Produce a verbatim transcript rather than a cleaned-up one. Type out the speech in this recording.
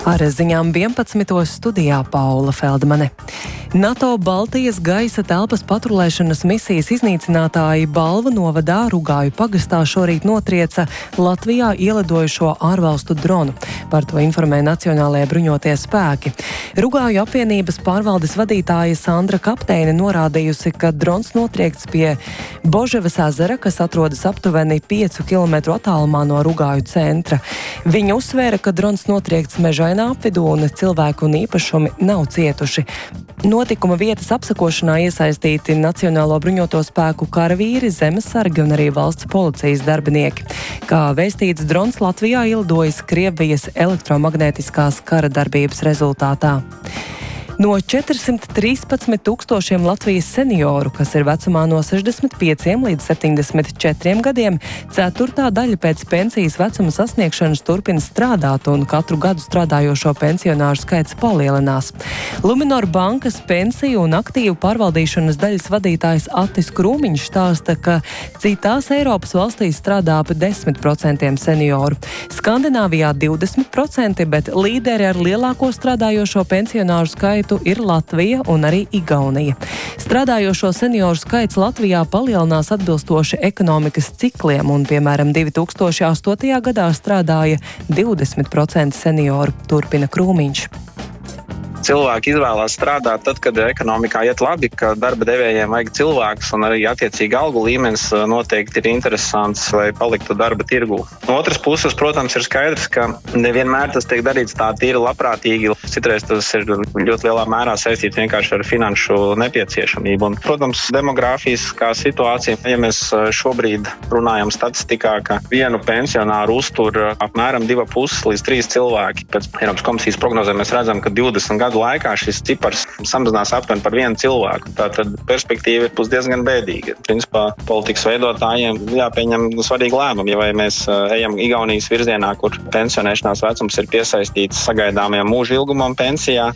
Ar ziņām vienpadsmitos studijā Paula Feldmane. NATO Baltijas gaisa telpas patrulēšanas misijas iznīcinātāji Balvu novadā Rugāju pagastā šorīt notrieca Latvijā ielidojušo ārvalstu dronu. Par to informēja Nacionālajie bruņotie spēki. Rugāju apvienības pārvaldes vadītāja Sandra Kapteine norādījusi, ka drons notriekts pie Boževas ezera, kas atrodas aptuveni piecu kilometru attālumā no Rugāju centra. Viņa uzsvēra, ka drons notriekts mežainā apvidū un cilvēku un īpašumi nav cietuši. Notikuma vietas apsekošanā iesaistīti Nacionālo bruņoto spēku karavīri, zemesargi un arī valsts policijas darbinieki. Kā vēstīts, drons Latvijā ielidojis Krievijas elektromagnētiskās kara darbības rezultātā. No četrsimt trīspadsmit tūkstošiem Latvijas senioru, kas ir vecumā no sešdesmit pieciem līdz septiņdesmit četriem gadiem, ceturtā daļa pēc pensijas vecuma sasniegšanas turpina strādāt, un katru gadu strādājošo pensionāru skaits palielinās. Luminor bankas pensiju un aktīvu pārvaldīšanas daļas vadītājs Atis Krūmiņš stāsta, ka citās Eiropas valstīs strādā ap desmit procentiem senioru. Skandināvijā divdesmit procenti, bet līderi ar lielāko strādājošo pensionāru skaitu ir Latvija un arī Igaunija. Strādājošo senioru skaits Latvijā palielinās atbilstoši ekonomikas cikliem, un, piemēram, divi tūkstoši astotajā gadā strādāja divdesmit procenti senioru, turpina Krūmiņš. Cilvēki izvēlās strādāt tad, kad ekonomikā iet labi, ka darba devējiem vajag cilvēkus un arī attiecīgi algu līmenis noteikti ir interesants, lai paliktu darba tirgū. No otras puses, protams, ir skaidrs, ka nevienmēr tas tiek darīts tā tīri labprātīgi. Citreiz tas ir ļoti lielā mērā saistīts vienkārši ar finanšu nepieciešamību. Un, protams, demogrāfiskā situācija, ja mēs šobrīd runājam statistikā, ka vienu pensionāru uztur apmēram divi puses līdz trīs cilvēki. Pēc Eiropas komisijas prognozēm mēs redzam, ka divdesmit gadu laikā šis cipars samazinās aptuveni par vienu cilvēku. Tātad perspektīva ir diezgan bēdīga. Principā politikas veidotājiem jāpieņem svarīgi lēmumi, ja vai mēs ejam Igaunijas virzienā, kur pensionēšanās vecums ir piesaistīts sagaidāmajam mūža ilgumam pensijā,